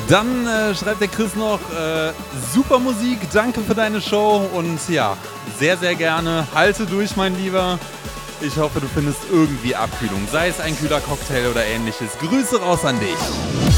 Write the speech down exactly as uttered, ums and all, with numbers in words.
Dann äh, schreibt der Chris noch, äh, super Musik, danke für deine Show und ja, sehr, sehr gerne. Halte durch, mein Lieber. Ich hoffe, du findest irgendwie Abkühlung, sei es ein kühler Cocktail oder ähnliches. Grüße raus an dich.